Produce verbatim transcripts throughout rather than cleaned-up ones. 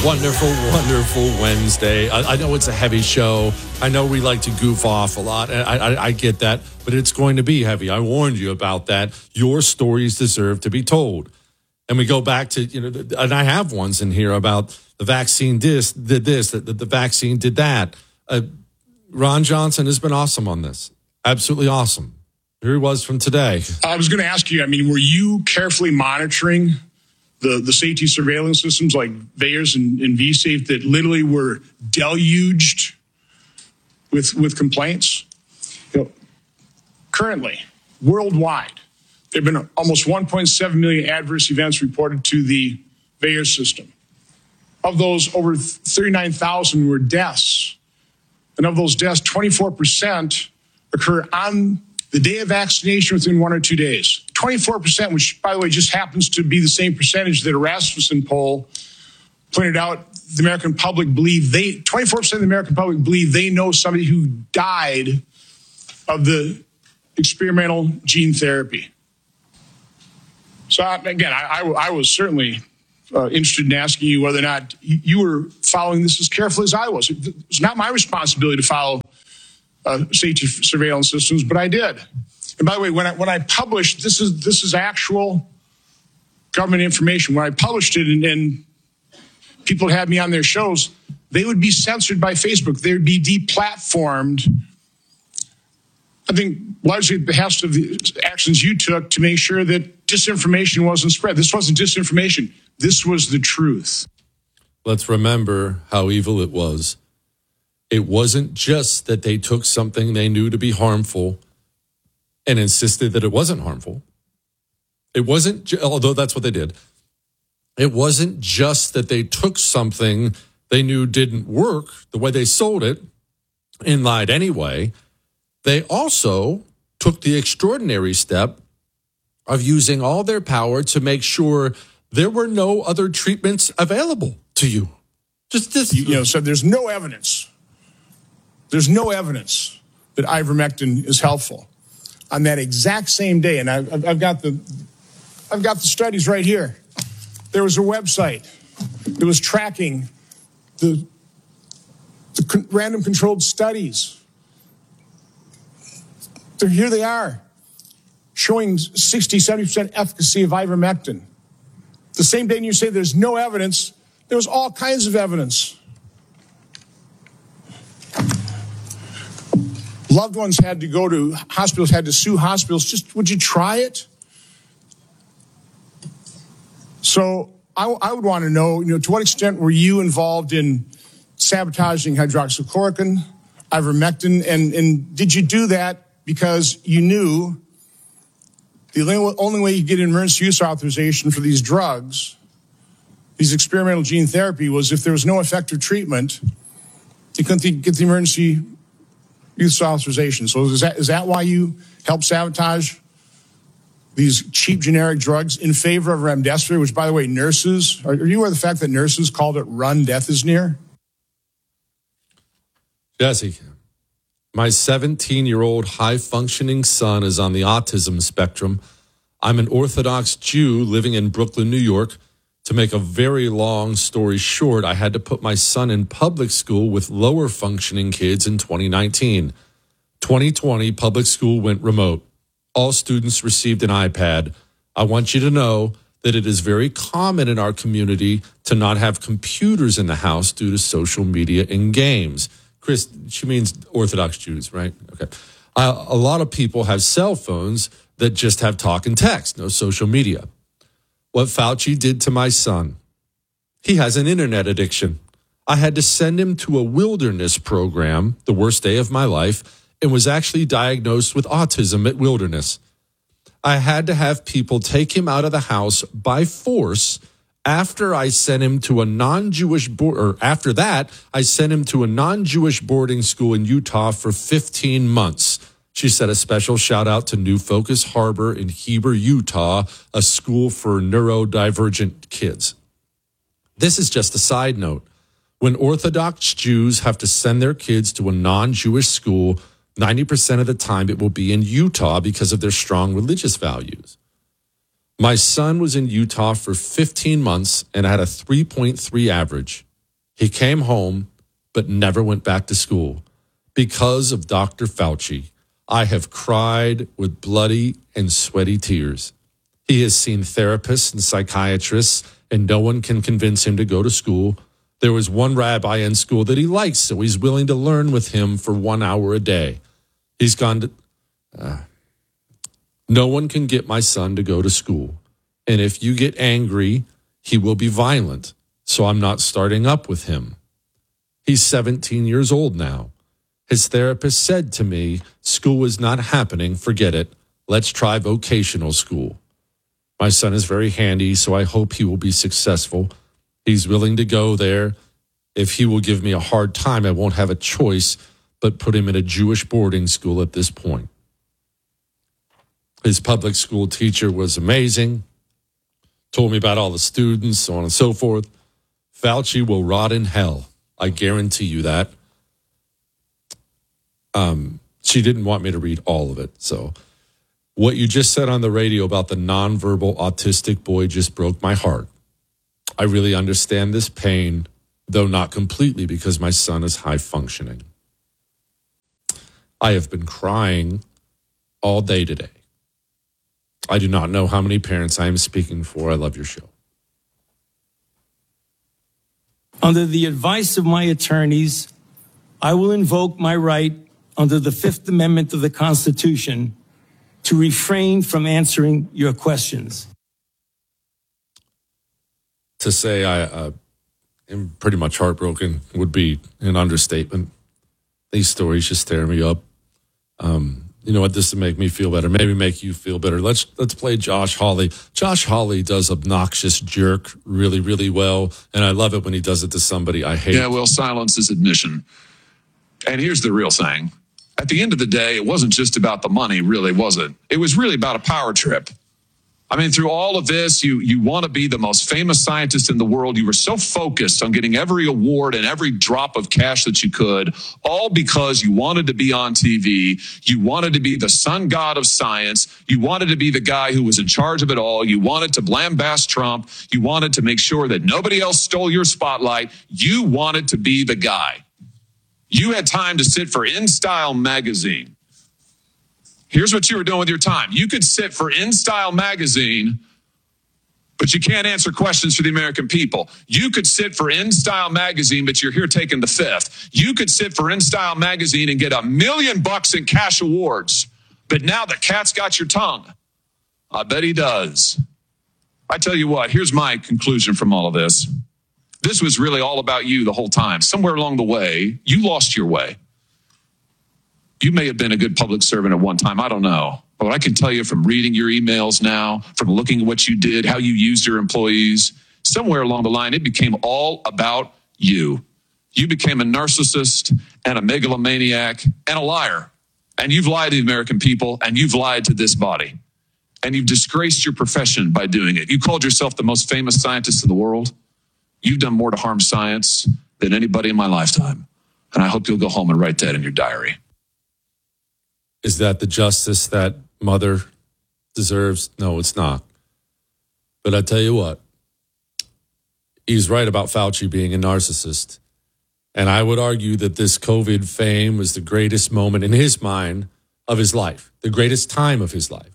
Wonderful, wonderful Wednesday. I, I know it's a heavy show. I know we like to goof off a lot. I, I, I get that, but it's going to be heavy. I warned you about that. Your stories deserve to be told. And we go back to, you know, and I have ones in here about the vaccine this, did this, the, the vaccine did that. Uh, Ron Johnson has been awesome on this. Absolutely awesome. Here he was from today. I was going to ask you, I mean, were you carefully monitoring the, the safety surveillance systems like VAERS and, and V-Safe that literally were deluged with, with complaints? You know, currently, worldwide, there have been almost one point seven million adverse events reported to the VAERS system. Of those, over thirty-nine thousand were deaths. And of those deaths, twenty-four percent occur on the day of vaccination within one or two days. twenty-four percent, which, by the way, just happens to be the same percentage that a Rasmussen poll pointed out the American public believe they, twenty-four percent of the American public believe they know somebody who died of the experimental gene therapy. So, again, I, I, I was certainly uh, interested in asking you whether or not you were following this as carefully as I was. It's not my responsibility to follow uh, safety surveillance systems, but I did. And by the way, when I, when I published, this is this is actual government information. When I published it and, and people had me on their shows, they would be censored by Facebook. They would be deplatformed. I think largely at the behest of the actions you took to make sure that disinformation wasn't spread. This wasn't disinformation. This was the truth. Let's remember how evil it was. It wasn't just that they took something they knew to be harmful and insisted that it wasn't harmful. It wasn't, ju- although that's what they did. It wasn't just that they took something they knew didn't work the way they sold it and lied anyway. They also took the extraordinary step of using all their power to make sure there were no other treatments available to you. Just this. You, you know, so there's no evidence. There's no evidence that ivermectin is helpful. On that exact same day, and I've, I've got the, I've got the studies right here. There was a website that was tracking the, the con- random controlled studies. They're, here they are, showing sixty, seventy percent efficacy of ivermectin. The same day you say there's no evidence, there was all kinds of evidence. Loved ones had to go to hospitals, had to sue hospitals. Just, would you try it? So I, I would want to know, you know, to what extent were you involved in sabotaging hydroxychloroquine, ivermectin, and, and did you do that because you knew the only, only way you get an emergency use authorization for these drugs, these experimental gene therapy, was if there was no effective treatment, you couldn't get the emergency use authorization. So is that is that why you help sabotage these cheap generic drugs in favor of remdesivir, which, by the way, nurses, are, are you aware of the fact that nurses called it run, death is near? Jesse, my seventeen-year-old high-functioning son is on the autism spectrum. I'm an Orthodox Jew living in Brooklyn, New York. To make a very long story short, I had to put my son in public school with lower functioning kids in twenty nineteen. twenty twenty, public school went remote. All students received an iPad. I want you to know that it is very common in our community to not have computers in the house due to social media and games. Chris, she means Orthodox Jews, right? Okay. Uh, a lot of people have cell phones that just have talk and text, no social media. What Fauci did to my son, he has an internet addiction. I had to send him to a wilderness program, the worst day of my life, and was actually diagnosed with autism at Wilderness. I had to have people take him out of the house by force after I sent him to a non-Jewish board, or after that, I sent him to a non-Jewish boarding school in Utah for fifteen months. She said a special shout out to New Focus Harbor in Heber, Utah, a school for neurodivergent kids. This is just a side note. When Orthodox Jews have to send their kids to a non-Jewish school, ninety percent of the time it will be in Utah because of their strong religious values. My son was in Utah for fifteen months and had a three point three average. He came home, but never went back to school. Because of Doctor Fauci, I have cried with bloody and sweaty tears. He has seen therapists and psychiatrists, and no one can convince him to go to school. There was one rabbi in school that he likes, so he's willing to learn with him for one hour a day. He's gone to... Uh, no one can get my son to go to school. And if you get angry, he will be violent. So I'm not starting up with him. He's seventeen years old now. His therapist said to me, school is not happening, forget it. Let's try vocational school. My son is very handy, so I hope he will be successful. He's willing to go there. If he will give me a hard time, I won't have a choice but put him in a Jewish boarding school at this point. His public school teacher was amazing, told me about all the students, so on and so forth. Fauci will rot in hell. I guarantee you that. Um, she didn't want me to read all of it. So what you just said on the radio about the nonverbal autistic boy just broke my heart. I really understand this pain, though not completely because my son is high functioning. I have been crying all day today. I do not know how many parents I am speaking for. I love your show. Under the advice of my attorneys, I will invoke my right under the Fifth Amendment of the Constitution to refrain from answering your questions. To say I uh, am pretty much heartbroken would be an understatement. These stories just tear me up. Um, you know what? This will make me feel better. Maybe make you feel better. Let's let's play Josh Hawley. Josh Hawley does obnoxious jerk really, really well, and I love it when he does it to somebody I hate. Yeah, well, silence is admission. And here's the real thing. At the end of the day, it wasn't just about the money, really, was it? It was really about a power trip. I mean, through all of this, you you want to be the most famous scientist in the world. You were so focused on getting every award and every drop of cash that you could, all because you wanted to be on T V. You wanted to be the sun god of science. You wanted to be the guy who was in charge of it all. You wanted to lambast Trump. You wanted to make sure that nobody else stole your spotlight. You wanted to be the guy. You had time to sit for InStyle magazine. Here's what you were doing with your time. You could sit for InStyle magazine, but you can't answer questions for the American people. You could sit for InStyle magazine, but you're here taking the fifth. You could sit for InStyle magazine and get a million bucks in cash awards, but now the cat's got your tongue. I bet he does. I tell you what, here's my conclusion from all of this. This was really all about you the whole time. Somewhere along the way, you lost your way. You may have been a good public servant at one time. I don't know. But what I can tell you from reading your emails now, from looking at what you did, how you used your employees, somewhere along the line, it became all about you. You became a narcissist and a megalomaniac and a liar. And you've lied to the American people, and you've lied to this body. And you've disgraced your profession by doing it. You called yourself the most famous scientist in the world. You've done more to harm science than anybody in my lifetime. And I hope you'll go home and write that in your diary. Is that the justice that mother deserves? No, it's not. But I tell you what, he's right about Fauci being a narcissist. And I would argue that this COVID fame was the greatest moment in his mind of his life, the greatest time of his life.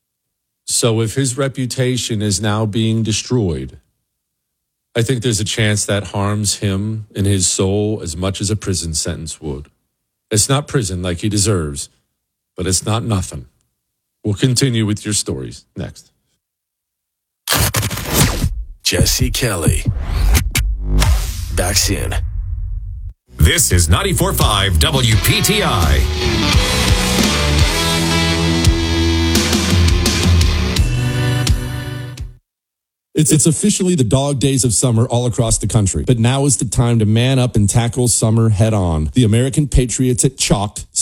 So if his reputation is now being destroyed, I think there's a chance that harms him in his soul as much as a prison sentence would. It's not prison like he deserves, but it's not nothing. We'll continue with your stories next. Jesse Kelly. Back soon. This is ninety-four point five W P T I. It's, it's officially the dog days of summer all across the country. But now is the time to man up and tackle summer head on. The American Patriots at Chalk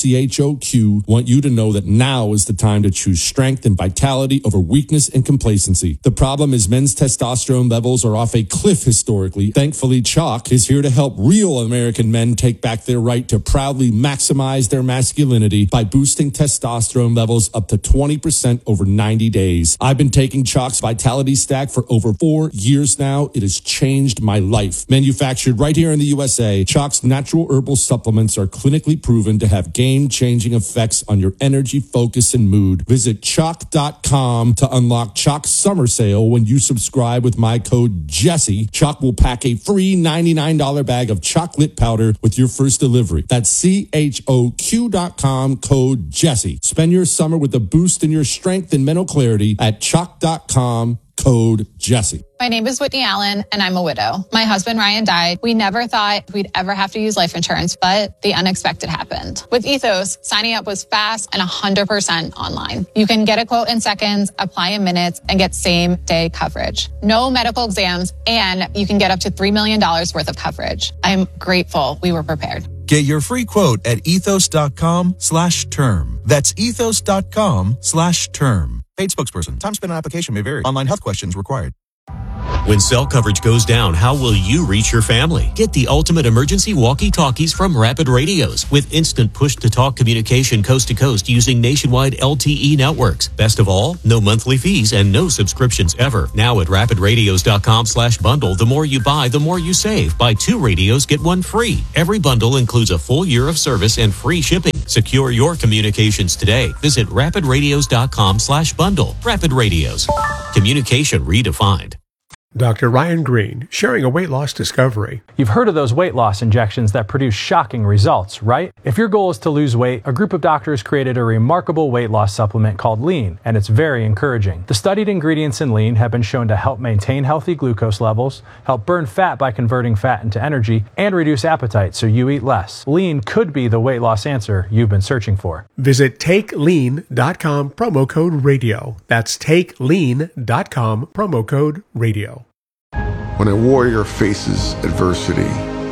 C H O Q want you to know that now is the time to choose strength and vitality over weakness and complacency. The problem is men's testosterone levels are off a cliff historically. Thankfully, Chalk is here to help real American men take back their right to proudly maximize their masculinity by boosting testosterone levels up to twenty percent over ninety days. I've been taking Chalk's Vitality Stack for over four years now. It has changed my life. Manufactured right here in the U S A, Chalk's natural herbal supplements are clinically proven to have game-changing effects on your energy, focus, and mood. Visit chalk dot com to unlock Chalk's summer sale. When you subscribe with my code Jesse, Chalk will pack a free ninety-nine dollars bag of chocolate powder with your first delivery. That's C H O Q dot com, code Jesse. Spend your summer with a boost in your strength and mental clarity at chalk dot com, code Jesse. My name is Whitney Allen, and I'm a widow. My husband, Ryan, died. We never thought we'd ever have to use life insurance, but the unexpected happened. With Ethos, signing up was fast and one hundred percent online. You can get a quote in seconds, apply in minutes, and get same-day coverage. No medical exams, and you can get up to three million dollars worth of coverage. I'm grateful we were prepared. Get your free quote at ethos dot com slash term. That's ethos dot com slash term. Paid spokesperson. Time spent on application may vary. Online health questions required. When cell coverage goes down, how will you reach your family? Get the ultimate emergency walkie-talkies from Rapid Radios with instant push-to-talk communication coast to coast using nationwide L T E networks. Best of all, no monthly fees and no subscriptions ever. Now at rapid radios dot com slash bundle, the more you buy, the more you save. Buy two radios, get one free. Every bundle includes a full year of service and free shipping. Secure your communications today. Visit rapid radios dot com slash bundle. Rapid Radios. Communication redefined. Doctor Ryan Green, sharing a weight loss discovery. You've heard of those weight loss injections that produce shocking results, right? If your goal is to lose weight, a group of doctors created a remarkable weight loss supplement called Lean, and it's very encouraging. The studied ingredients in Lean have been shown to help maintain healthy glucose levels, help burn fat by converting fat into energy, and reduce appetite so you eat less. Lean could be the weight loss answer you've been searching for. Visit take lean dot com, promo code radio. That's take lean dot com, promo code radio. When a warrior faces adversity,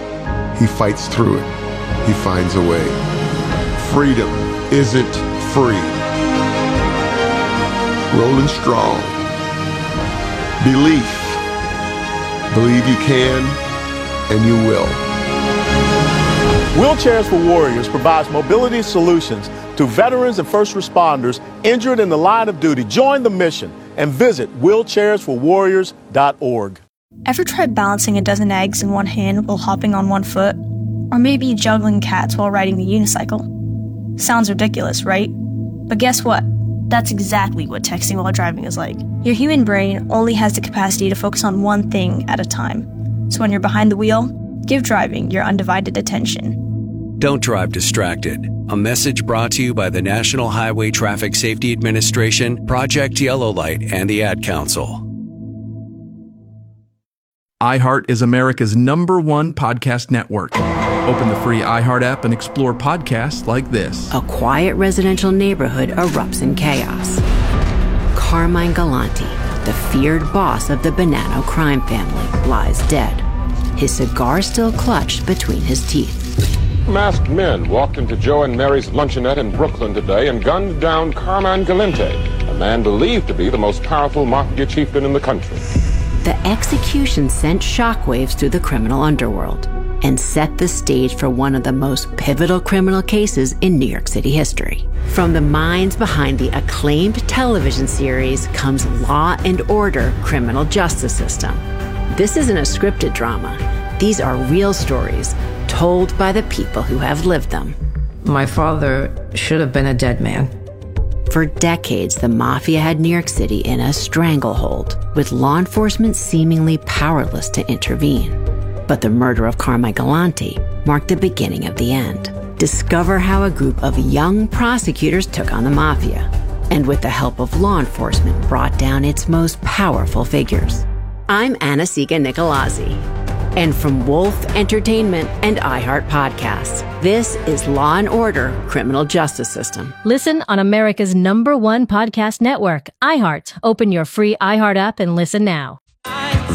he fights through it. He finds a way. Freedom isn't free. Rolling strong. Belief. Believe you can, and you will. Wheelchairs for Warriors provides mobility solutions to veterans and first responders injured in the line of duty. Join the mission and visit wheelchairs for warriors dot org. Ever tried balancing a dozen eggs in one hand while hopping on one foot? Or maybe juggling cats while riding the unicycle? Sounds ridiculous, right? But guess what? That's exactly what texting while driving is like. Your human brain only has the capacity to focus on one thing at a time. So when you're behind the wheel, give driving your undivided attention. Don't drive distracted. A message brought to you by the National Highway Traffic Safety Administration, Project Yellow Light, and the Ad Council. iHeart is America's number one podcast network. Open the free iHeart app and explore podcasts like this. A quiet residential neighborhood erupts in chaos. Carmine Galante, the feared boss of the Bonanno crime family, lies dead. His cigar still clutched between his teeth. Masked men walked into Joe and Mary's luncheonette in Brooklyn today and gunned down Carmine Galante, a man believed to be the most powerful mafia chieftain in the country. The execution sent shockwaves through the criminal underworld and set the stage for one of the most pivotal criminal cases in New York City history. From the minds behind the acclaimed television series comes Law and Order: Criminal Justice System. This isn't a scripted drama. These are real stories told by the people who have lived them. My father should have been a dead man. For decades, the mafia had New York City in a stranglehold, with law enforcement seemingly powerless to intervene. But the murder of Carmine Galante marked the beginning of the end. Discover how a group of young prosecutors took on the mafia, and with the help of law enforcement, brought down its most powerful figures. I'm Anna-Sigga Nicolazzi. And from Wolf Entertainment and iHeart Podcasts, this is Law and Order: Criminal Justice System. Listen on America's number one podcast network, iHeart. Open your free iHeart app and listen now.